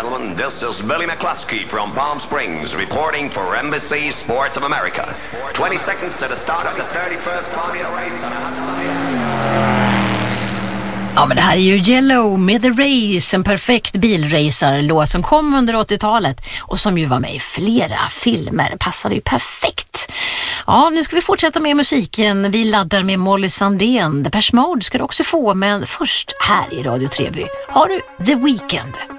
gentlemen, this is Billy McCluskey from Palm Springs reporting for NBC Sports of America. 20 seconds to the start of the 31st Formula race on a hot sunny afternoon. Ja, men det här är ju Yellow med The Race, en perfekt bilracerlåt som kom under 80-talet och som ju var med i flera filmer. Passade ju perfekt. Ja, nu ska vi fortsätta med musiken. Vi laddar med Molly Sandén. Depeche Mode ska du också få, men först här i Radio Treby har du The Weeknd.